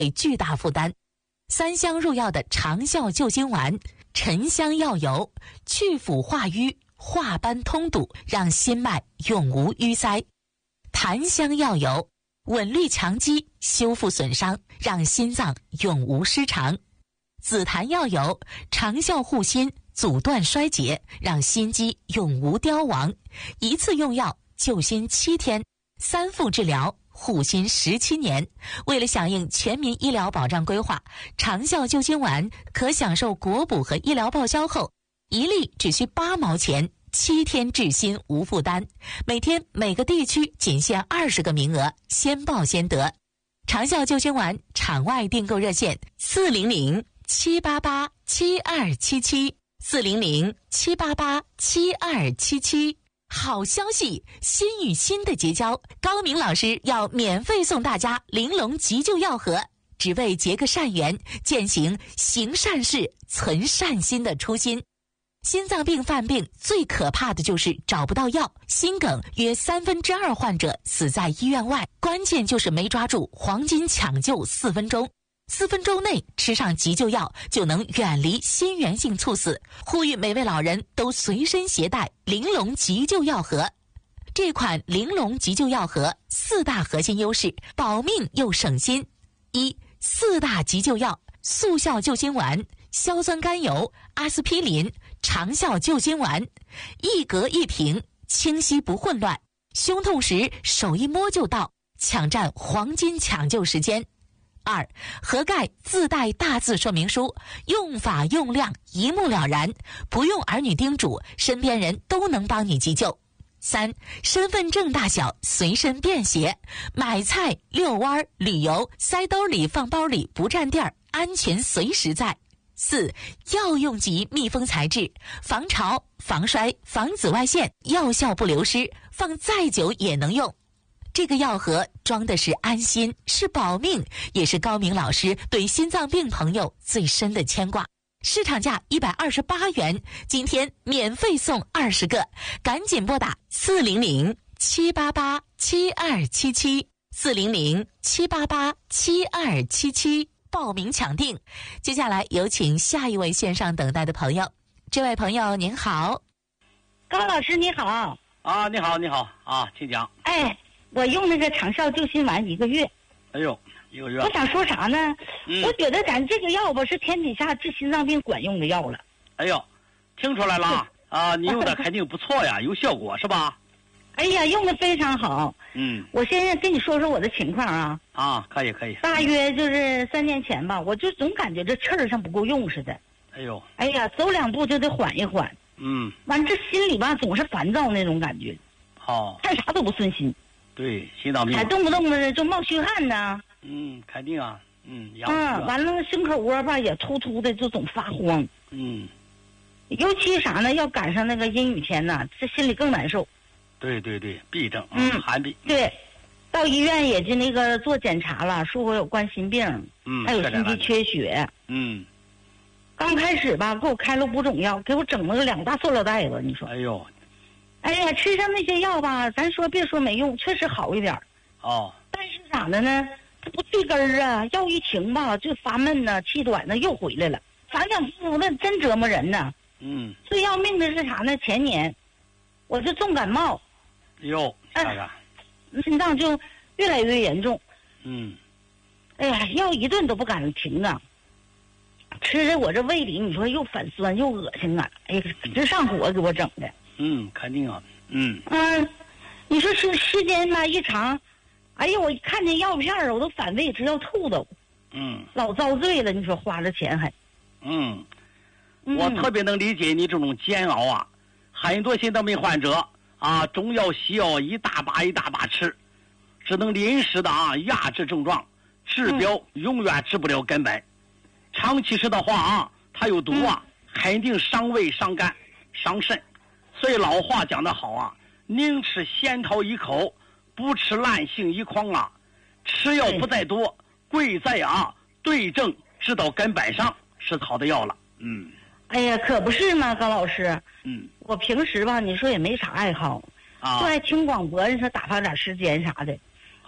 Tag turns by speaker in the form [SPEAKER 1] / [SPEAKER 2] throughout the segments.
[SPEAKER 1] 巨大负担。3香入药的长效救心丸，沉香药油，去腐化瘀，化斑通堵，让心脉永无淤塞。檀香药油，稳律强肌，修复损伤，让心脏永无失常。紫檀药油，长效护心，阻断衰竭，让心肌永无凋亡。一次用药救心7天，3副治疗护心17年。为了响应全民医疗保障规划，长效救心丸可享受国补和医疗报销后，1粒只需8毛钱，7天治心无负担。每天每个地区仅限20个名额，先报先得。长效救心丸场外订购热线400-788-7277，400-788-7277。好消息，心与心的结交，高明老师要免费送大家玲珑急救药盒，只为结个善缘，践行行善事、存善心的初心。心脏病犯病最可怕的就是找不到药，心梗约2/3患者死在医院外，关键就是没抓住黄金抢救4分钟。4分钟内吃上急救药，就能远离心源性猝死。呼吁每位老人都随身携带玲珑急救药盒。这款玲珑急救药盒4大核心优势，保命又省心。4大急救药：速效救心丸、硝酸甘油、阿司匹林、长效救心丸，一格一瓶，清晰不混乱。胸痛时手一摸就到，抢占黄金抢救时间。2. 盒盖自带大字说明书，用法用量一目了然，不用儿女叮嘱，身边人都能帮你急救。3. 身份证大小，随身便携，买菜、遛弯、旅游，塞兜里放包里不占地儿，安全随时在。4. 药用级密封材质，防潮、防摔、防紫外线，药效不流失，放再久也能用。这个药盒装的是安心，是保命，也是高明老师对心脏病朋友最深的牵挂。市场价128元，今天免费送20个，赶紧拨打400-788-7277，400-788-7277，报名抢定。接下来有请下一位线上等待的朋友。这位朋友您好。
[SPEAKER 2] 高老师你好。
[SPEAKER 3] 啊，你好啊，请讲。
[SPEAKER 2] 哎，我用那个长效救心丸1个月。
[SPEAKER 3] 哎呦，1个月。
[SPEAKER 2] 我想说啥呢？我觉得咱这个药吧是天底下治心脏病管用的药了。
[SPEAKER 3] 哎呦，听出来了啊，你用的肯定不错呀，有效果是吧？
[SPEAKER 2] 哎呀，用的非常好。我现在跟你说说我的情况啊。
[SPEAKER 3] 啊，可以。
[SPEAKER 2] 大约就是3年前吧，我就总感觉这气儿上不够用似的。哎呀，走2步就得缓一缓。完这心里吧总是烦躁那种感觉。看啥都不顺心。
[SPEAKER 3] 对，心脏病。
[SPEAKER 2] 还动不动的就冒虚汗呢。
[SPEAKER 3] 肯定啊。
[SPEAKER 2] 完了胸口窝吧也突突的，就总发慌。尤其啥呢？要赶上那个阴雨天呐，这心里更难受。
[SPEAKER 3] 对，痹症，寒痹。
[SPEAKER 2] 对，到医院也就那个做检查了，说我有冠心病，还有心肌缺血。刚开始吧，给我开了5种药，给我整了个2大塑料袋子，你说。哎呀，吃上那些药吧，咱说别说没用，确实好一点。但是咋的呢？它不对根儿啊，药一停吧，就发闷呐，气短呢又回来了，反反复复的，真折磨人呐。最要命的是啥呢？前年我就重感冒。
[SPEAKER 3] 看看。
[SPEAKER 2] 心脏就越来越严重。哎呀，药一顿都不敢停啊。吃的我这胃里，你说又反酸又恶心啊！哎呀，直上火给我整的。
[SPEAKER 3] 肯定啊。
[SPEAKER 2] 你说时间吧一长，哎呀，我看见药片我都反胃，直要吐都。老遭罪了，你说花了钱还。
[SPEAKER 3] 我特别能理解你这种煎熬啊！很多心脏病患者啊，中药西药一大把吃，只能临时的压制症状，治标永远治不了根本。长期吃的话它有毒肯定伤胃伤肝伤肾。所以老话讲得好啊，宁吃仙桃一口，不吃烂杏一筐啊。吃药不在多，贵在对症治到根本上是好的药了。
[SPEAKER 2] 哎呀，可不是嘛，高老师。我平时吧，你说也没啥爱好，就爱听广播，你说打发点时间啥的。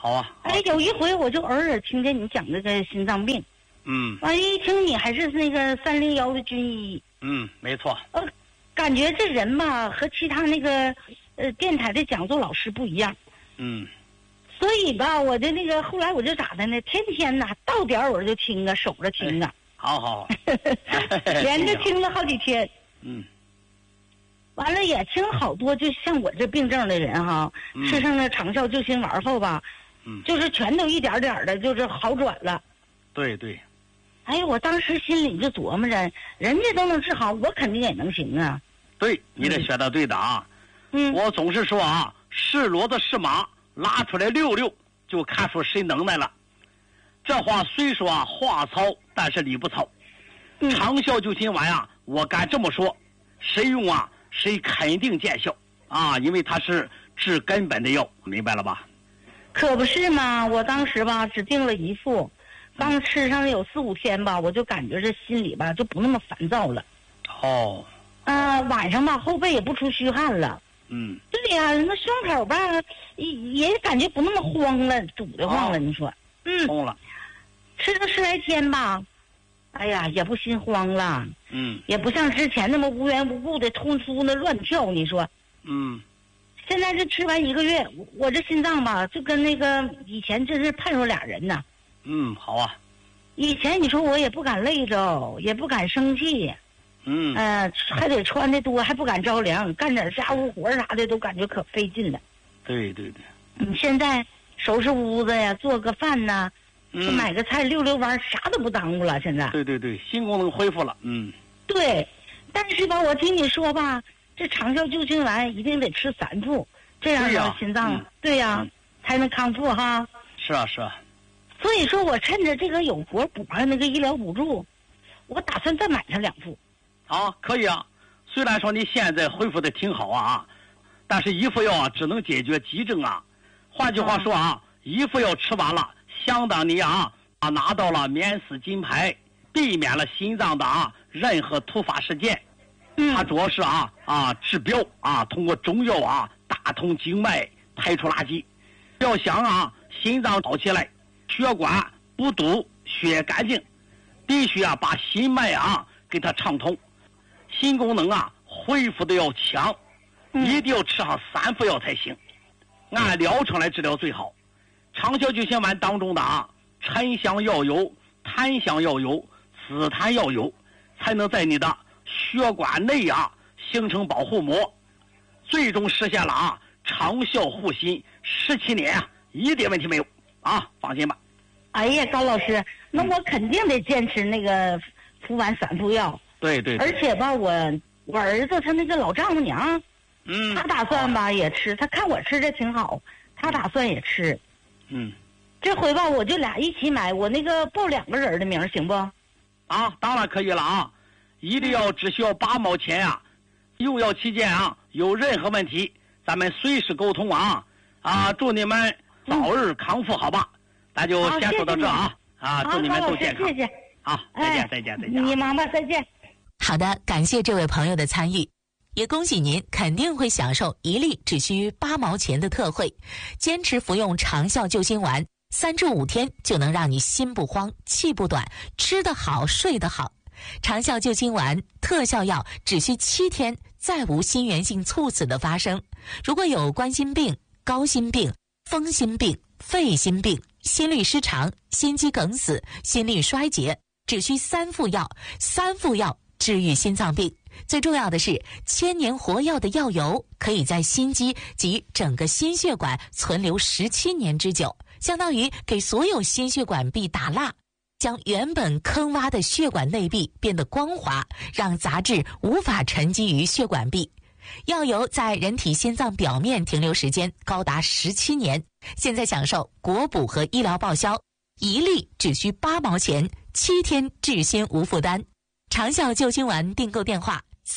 [SPEAKER 3] 好啊。
[SPEAKER 2] 哎，有一回我就偶尔听见你讲这个心脏病。完一听你还是那个301的军医。
[SPEAKER 3] 没错。
[SPEAKER 2] 感觉这人吧和其他那个电台的讲座老师不一样。所以吧，我的那个后来我就咋的呢？天天呐到点我就听啊，守着听啊。
[SPEAKER 3] 好。
[SPEAKER 2] 连着听了好几天。完了也听好多，就像我这病症的人哈，吃上了长效救心丸后吧，就是全都一点点的，就是好转了。
[SPEAKER 3] 对。
[SPEAKER 2] 哎，我当时心里就琢磨着，人家都能治好，我肯定也能行啊。
[SPEAKER 3] 对，你这说的对的啊。我总是说啊，是骡子是马，拉出来溜溜，就看出谁能耐了。这话虽说啊话糙，但是理不糙。长效救心丸啊，我敢这么说，谁用啊？谁肯定见效啊，因为它是治根本的药，明白了吧？
[SPEAKER 2] 可不是嘛，我当时吧只订了一副，刚吃上有4、5天吧，我就感觉这心里吧就不那么烦躁了。晚上吧后背也不出虚汗了。对呀，那胸口吧也感觉不那么慌了，堵得慌了。你说，
[SPEAKER 3] 通了。
[SPEAKER 2] 吃了10来天吧。哎呀，也不心慌了，也不像之前那么无缘无故的突出那乱跳。你说，现在这吃完1个月，我这心脏吧，就跟那个以前真是判若俩人呐。
[SPEAKER 3] 好啊。
[SPEAKER 2] 以前你说我也不敢累着，也不敢生气，还得穿的多，还不敢着凉，干点家务活啥的都感觉可费劲了。
[SPEAKER 3] 对。
[SPEAKER 2] 现在收拾屋子呀，做个饭呐。买个菜溜溜弯，啥都不耽误了。现在
[SPEAKER 3] 对，心功能恢复了。
[SPEAKER 2] 对，但是吧，我听你说吧，这长效救心丸一定得吃3副，这样让心脏对呀才能康复哈。
[SPEAKER 3] 是啊。
[SPEAKER 2] 所以说我趁着这个有活补上那个医疗补助，我打算再买上2副。
[SPEAKER 3] 可以啊。虽然说你现在恢复的挺好啊，但是1副药啊只能解决急症啊。换句话说啊，1副药吃完了，相当你拿到了免死金牌，避免了心脏的任何突发事件。它主要是治标通过中药打通经脉，排出垃圾。要想心脏好起来，血管不堵，血干净，必须把心脉给它畅通，心功能恢复的要强，一定要吃上3副药才行。按疗程来治疗最好。长效救心丸当中的沉香药油、檀香药油、紫檀药油，才能在你的血管内形成保护膜，最终实现了长效护心17年一点问题没有放心吧。
[SPEAKER 2] 哎呀，高老师，那我肯定得坚持那个服完3副药。
[SPEAKER 3] 对。
[SPEAKER 2] 而且吧，我儿子他那个老丈母娘，他打算吧也吃，他看我吃的挺好，他打算也吃。这回吧，我就俩一起买，我那个报2个人的名行不？
[SPEAKER 3] 当然可以了一定要只需要8毛钱用药期间有任何问题，咱们随时沟通祝你们早日康复，好吧？咱就先说到这祝你们都健康。
[SPEAKER 2] 谢谢。
[SPEAKER 3] 再见。
[SPEAKER 2] 你忙吧，再见。
[SPEAKER 1] 好的，感谢这位朋友的参与。也恭喜您，肯定会享受1粒只需8毛钱的特惠。坚持服用长效救心丸，3至5天就能让你心不慌、气不短，吃得好、睡得好。长效救心丸特效药只需7天，再无心源性猝死的发生。如果有冠心病、高心病、风心病、肺心病、心律失常、心肌梗死、心力衰竭，只需3副药，3副药治愈心脏病。最重要的是，1000年活药的药油可以在心肌及整个心血管存留17年之久，相当于给所有心血管壁打蜡，将原本坑洼的血管内壁变得光滑，让杂质无法沉积于血管壁。药油在人体心脏表面停留时间高达17年。现在享受国补和医疗报销，1粒只需8毛钱，7天治心无负担。长效救心丸订购电话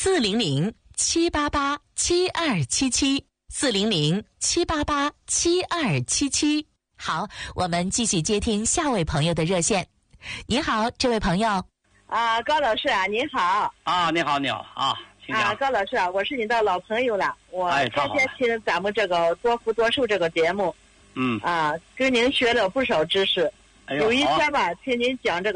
[SPEAKER 1] 400-788-7277，400-788-7277。好，我们继续接听下位朋友的热线。你好，这位朋友。
[SPEAKER 4] 高老师您好。
[SPEAKER 3] 你好请讲。
[SPEAKER 4] 高老师我是你的老朋友了，我天天听咱们这个多福多寿这个节目。
[SPEAKER 3] 嗯。
[SPEAKER 4] 跟您学了不少知识。
[SPEAKER 3] 哎呦，
[SPEAKER 4] 有一天吧，听您讲这个。